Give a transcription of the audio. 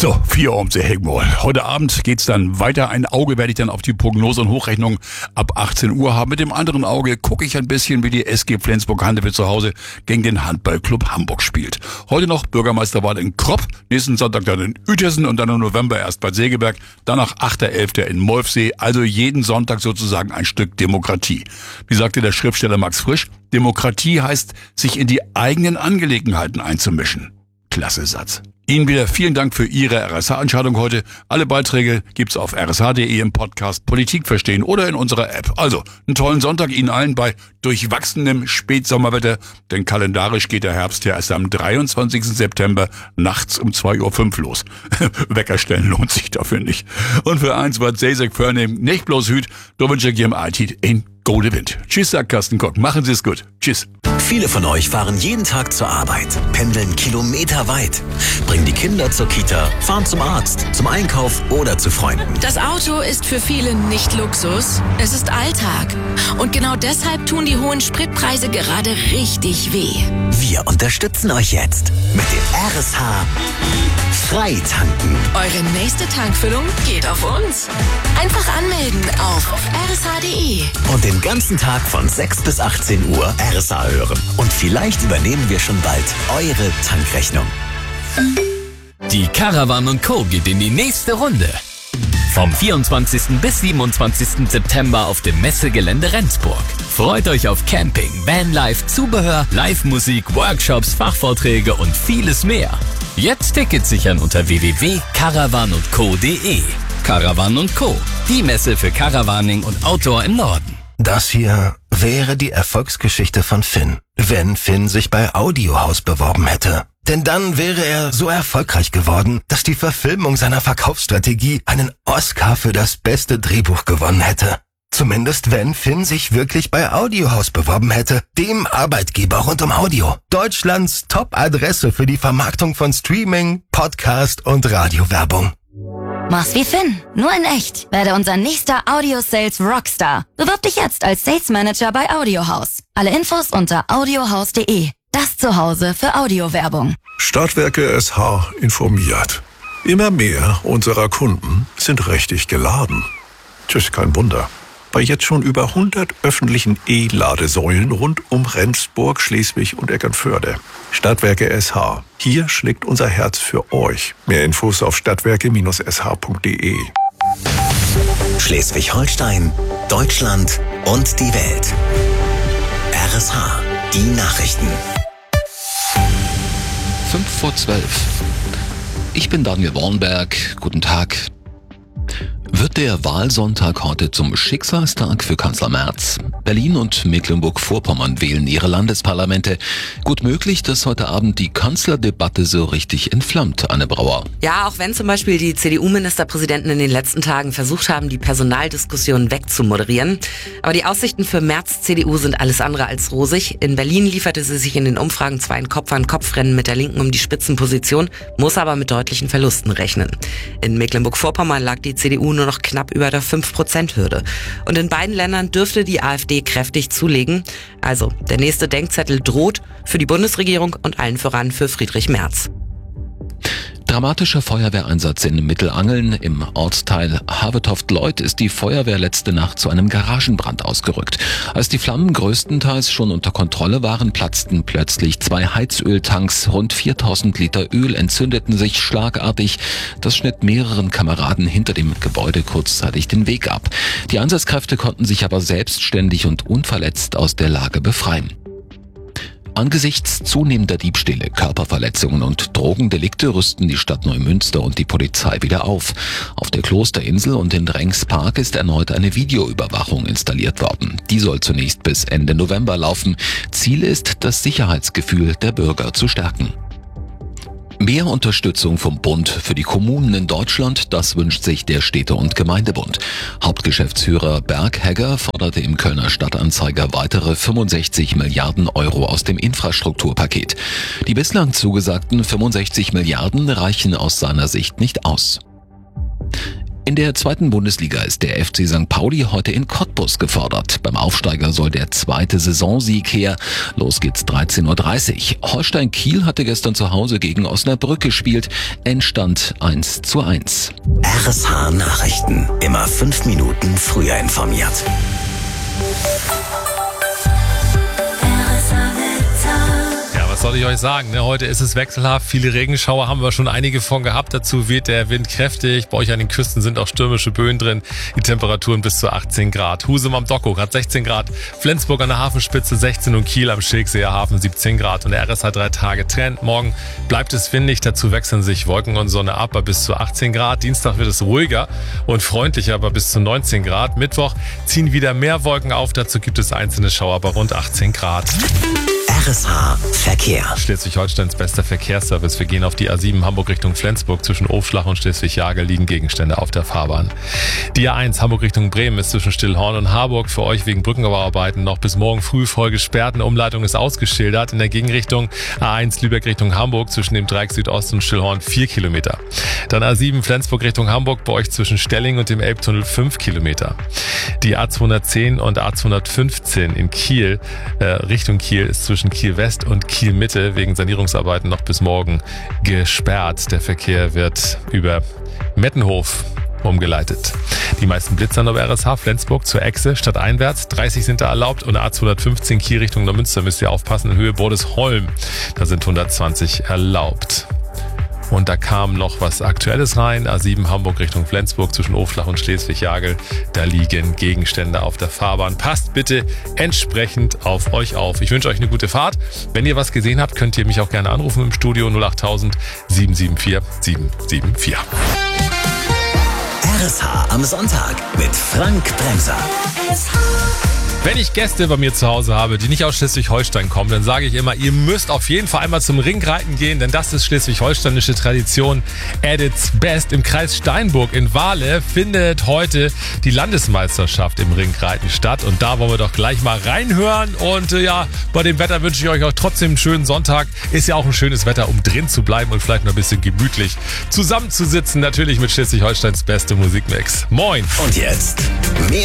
So, 4 Uhr um 6 Uhr. Heute Abend geht's dann weiter. Ein Auge werde ich dann auf die Prognose und Hochrechnung ab 18 Uhr haben. Mit dem anderen Auge gucke ich ein bisschen, wie die SG Flensburg-Handewitt zu Hause gegen den Handballclub Hamburg spielt. Heute noch Bürgermeisterwahl in Kropp, nächsten Sonntag dann in Uetersen und dann im November erst bei Segeberg, danach 8.11. in Molfsee. Also jeden Sonntag sozusagen ein Stück Demokratie. Wie sagte der Schriftsteller Max Frisch, Demokratie heißt, sich in die eigenen Angelegenheiten einzumischen. Klasse Satz. Ihnen wieder vielen Dank für Ihre RSH-Entscheidung heute. Alle Beiträge gibt's auf rsh.de im Podcast Politik verstehen oder in unserer App. Also, einen tollen Sonntag Ihnen allen bei durchwachsenem Spätsommerwetter, denn kalendarisch geht der Herbst ja erst am 23. September nachts um 2.05 Uhr los. Wecker stellen lohnt sich dafür nicht. Und für eins wird Sejsek vornehmen, nicht bloß Hüt, da wünsche ich Ihrem Altit in gute Wind. Tschüss, sagt Carsten Koch. Machen Sie es gut. Tschüss. Viele von euch fahren jeden Tag zur Arbeit, pendeln kilometerweit, bringen die Kinder zur Kita, fahren zum Arzt, zum Einkauf oder zu Freunden. Das Auto ist für viele nicht Luxus, es ist Alltag. Und genau deshalb tun die hohen Spritpreise gerade richtig weh. Wir unterstützen euch jetzt mit dem RSH Freitanken. Eure nächste Tankfüllung geht auf uns. Einfach anmelden auf rsh.de. Und den ganzen Tag von 6 bis 18 Uhr RSH hören. Und vielleicht übernehmen wir schon bald eure Tankrechnung. Die Caravan & Co. geht in die nächste Runde. Vom 24. bis 27. September auf dem Messegelände Rendsburg. Freut euch auf Camping, Vanlife, Zubehör, Live-Musik, Workshops, Fachvorträge und vieles mehr. Jetzt Tickets sichern unter www.caravanundco.de. Caravan & Co., die Messe für Caravaning und Outdoor im Norden. Das hier wäre die Erfolgsgeschichte von Finn, wenn Finn sich bei Audiohaus beworben hätte. Denn dann wäre er so erfolgreich geworden, dass die Verfilmung seiner Verkaufsstrategie einen Oscar für das beste Drehbuch gewonnen hätte. Zumindest wenn Finn sich wirklich bei Audiohaus beworben hätte, dem Arbeitgeber rund um Audio. Deutschlands Top-Adresse für die Vermarktung von Streaming, Podcast und Radiowerbung. Mach's wie Finn, nur in echt. Werde unser nächster Audio-Sales Rockstar. Bewirb dich jetzt als Sales Manager bei Audiohaus. Alle Infos unter audiohaus.de. Das Zuhause für Audiowerbung. Stadtwerke SH informiert. Immer mehr unserer Kunden sind richtig geladen. Tschüss, kein Wunder. Bei jetzt schon über 100 öffentlichen E-Ladesäulen rund um Rendsburg, Schleswig und Eckernförde. Stadtwerke SH. Hier schlägt unser Herz für euch. Mehr Infos auf stadtwerke-sh.de. Schleswig-Holstein, Deutschland und die Welt. RSH. Die Nachrichten. 5:12. Ich bin Daniel Wornberg. Guten Tag. Wird der Wahlsonntag heute zum Schicksalstag für Kanzler Merz? Berlin und Mecklenburg-Vorpommern wählen ihre Landesparlamente. Gut möglich, dass heute Abend die Kanzlerdebatte so richtig entflammt, Anne Brauer. Ja, auch wenn zum Beispiel die CDU-Ministerpräsidenten in den letzten Tagen versucht haben, die Personaldiskussion wegzumoderieren. Aber die Aussichten für Merz CDU sind alles andere als rosig. In Berlin lieferte sie sich in den Umfragen zwar ein Kopf-an-Kopf-Rennen mit der Linken um die Spitzenposition, muss aber mit deutlichen Verlusten rechnen. In Mecklenburg-Vorpommern lag die CDU nur noch knapp über der 5%-Hürde. Und in beiden Ländern dürfte die AfD kräftig zulegen. Also, der nächste Denkzettel droht für die Bundesregierung und allen voran für Friedrich Merz. Dramatischer Feuerwehreinsatz in Mittelangeln. Im Ortsteil Havetoft-Leuth ist die Feuerwehr letzte Nacht zu einem Garagenbrand ausgerückt. Als die Flammen größtenteils schon unter Kontrolle waren, platzten plötzlich 2 Heizöltanks. Rund 4000 Liter Öl entzündeten sich schlagartig. Das schnitt mehreren Kameraden hinter dem Gebäude kurzzeitig den Weg ab. Die Einsatzkräfte konnten sich aber selbstständig und unverletzt aus der Lage befreien. Angesichts zunehmender Diebstähle, Körperverletzungen und Drogendelikte rüsten die Stadt Neumünster und die Polizei wieder auf. Auf der Klosterinsel und in Drengspark ist erneut eine Videoüberwachung installiert worden. Die soll zunächst bis Ende November laufen. Ziel ist, das Sicherheitsgefühl der Bürger zu stärken. Mehr Unterstützung vom Bund für die Kommunen in Deutschland, das wünscht sich der Städte- und Gemeindebund. Hauptgeschäftsführer Berg Hegger forderte im Kölner Stadtanzeiger weitere 65 Milliarden Euro aus dem Infrastrukturpaket. Die bislang zugesagten 65 Milliarden reichen aus seiner Sicht nicht aus. In der 2. Bundesliga ist der FC St. Pauli heute in Cottbus gefordert. Beim Aufsteiger soll der 2. Saisonsieg her. Los geht's 13:30 Uhr. Holstein Kiel hatte gestern zu Hause gegen Osnabrück gespielt. Endstand 1:1. RSH Nachrichten. Immer 5 Minuten früher informiert. Was soll ich euch sagen? Heute ist es wechselhaft. Viele Regenschauer haben wir schon einige von gehabt. Dazu weht der Wind kräftig. Bei euch an den Küsten sind auch stürmische Böen drin. Die Temperaturen bis zu 18 Grad. Husum am Dokko hat 16 Grad. Flensburg an der Hafenspitze 16 und Kiel am Schilkseer Hafen 17 Grad. Und der RSH 3 Tage Trend. Morgen bleibt es windig. Dazu wechseln sich Wolken und Sonne ab bei bis zu 18 Grad. Dienstag wird es ruhiger und freundlicher bei bis zu 19 Grad. Mittwoch ziehen wieder mehr Wolken auf. Dazu gibt es einzelne Schauer bei rund 18 Grad. RSH Verkehr. Schleswig-Holsteins bester Verkehrsservice. Wir gehen auf die A7 Hamburg Richtung Flensburg. Zwischen Ofschlach und Schleswig-Jagel liegen Gegenstände auf der Fahrbahn. Die A1 Hamburg Richtung Bremen ist zwischen Stillhorn und Harburg für euch wegen Brückenbauarbeiten noch bis morgen früh voll gesperrt. Eine Umleitung ist ausgeschildert. In der Gegenrichtung A1 Lübeck Richtung Hamburg zwischen dem Dreieck Südost und Stillhorn 4 Kilometer. Dann A7 Flensburg Richtung Hamburg bei euch zwischen Stelling und dem Elbtunnel 5 Kilometer. Die A210 und A215 in Kiel Richtung Kiel ist zwischen Kiel West und Kiel Mitte wegen Sanierungsarbeiten noch bis morgen gesperrt. Der Verkehr wird über Mettenhof umgeleitet. Die meisten Blitzer auf RSH Flensburg zur Echse stadteinwärts. 30 sind da erlaubt und A215 Kiel Richtung Neumünster müsst ihr aufpassen in Höhe Bordesholm. Da sind 120 erlaubt. Und da kam noch was Aktuelles rein. A7 Hamburg Richtung Flensburg zwischen Ofschlach und Schleswig-Jagel. Da liegen Gegenstände auf der Fahrbahn. Passt bitte entsprechend auf euch auf. Ich wünsche euch eine gute Fahrt. Wenn ihr was gesehen habt, könnt ihr mich auch gerne anrufen im Studio 08000 774 774. RSH am Sonntag mit Frank Bremser. Wenn ich Gäste bei mir zu Hause habe, die nicht aus Schleswig-Holstein kommen, dann sage ich immer, ihr müsst auf jeden Fall einmal zum Ringreiten gehen, denn das ist schleswig-holsteinische Tradition at its best. Im Kreis Steinburg in Wahle findet heute die Landesmeisterschaft im Ringreiten statt und da wollen wir doch gleich mal reinhören und bei dem Wetter wünsche ich euch auch trotzdem einen schönen Sonntag. Ist ja auch ein schönes Wetter, um drin zu bleiben und vielleicht noch ein bisschen gemütlich zusammenzusitzen, natürlich mit Schleswig-Holsteins beste Musikmix. Moin! Und jetzt mehr